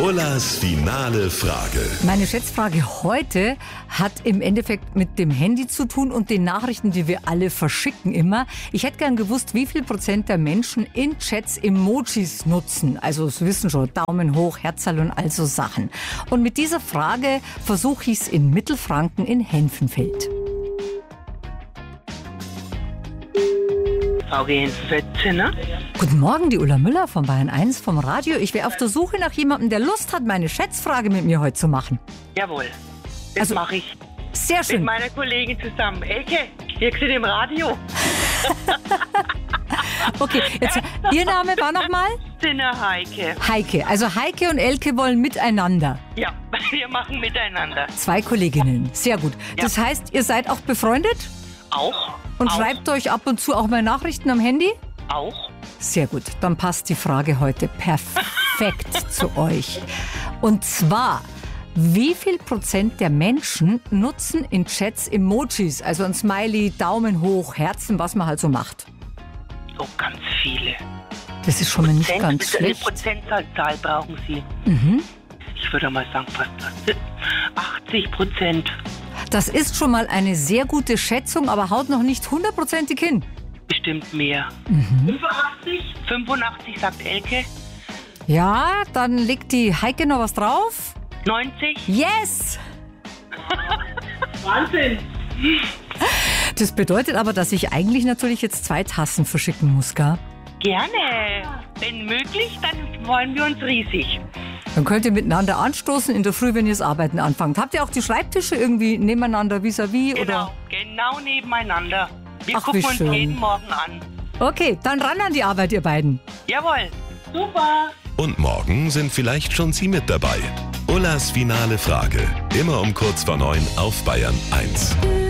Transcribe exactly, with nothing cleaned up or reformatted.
Ullas finale Frage. Meine Schätzfrage heute hat im Endeffekt mit dem Handy zu tun und den Nachrichten, die wir alle verschicken immer. Ich hätte gern gewusst, wie viel Prozent der Menschen in Chats Emojis nutzen. Also Sie wissen schon, Daumen hoch, Herzerl und all so Sachen. Und mit dieser Frage versuche ich es in Mittelfranken in Henfenfeld. V G vierzehn, ne? Guten Morgen, die Ulla Müller von Bayern eins vom Radio. Ich wäre auf der Suche nach jemandem, der Lust hat, meine Schätzfrage mit mir heute zu machen. Jawohl, das Also- mache ich. Sehr Mit schön. meiner Kollegin zusammen. Elke, wir sind im Radio. Okay, jetzt, Ihr Name war nochmal? Sinne Heike. Heike. Also Heike und Elke wollen miteinander. Ja, wir machen miteinander. Zwei Kolleginnen. Sehr gut. Ja. Das heißt, ihr seid auch befreundet Auch? und auch, schreibt euch ab und zu auch mal Nachrichten am Handy? Auch? Sehr gut. Dann passt die Frage heute perfekt zu euch. Und zwar, wie viel Prozent der Menschen nutzen in Chats Emojis? Also ein Smiley, Daumen hoch, Herzen, was man halt so macht. Oh, ganz viele. Das ist schon mal nicht Prozent, ganz eine schlecht. Prozentzahl brauchen Sie. Mhm. Ich würde mal sagen, fast achtzig Prozent. Das ist schon mal eine sehr gute Schätzung, aber haut noch nicht hundertprozentig hin. Bestimmt mehr. Mhm. fünfundachtzig? fünfundachtzig, sagt Elke. Ja, dann legt die Heike noch was drauf. neunzig? Yes! Wahnsinn! Das bedeutet aber, dass ich eigentlich natürlich jetzt zwei Tassen verschicken muss, gell? Gerne. Wenn möglich, dann freuen wir uns riesig. Dann könnt ihr miteinander anstoßen in der Früh, wenn ihr das Arbeiten anfangt. Habt ihr auch die Schreibtische irgendwie nebeneinander vis-à-vis? Genau, Oder? genau nebeneinander. Wir Ach, gucken wie uns schön. jeden Morgen an. Okay, dann ran an die Arbeit, ihr beiden. Jawohl. Super. Und morgen sind vielleicht schon Sie mit dabei. Ullas finale Frage. Immer um kurz vor neun auf Bayern eins.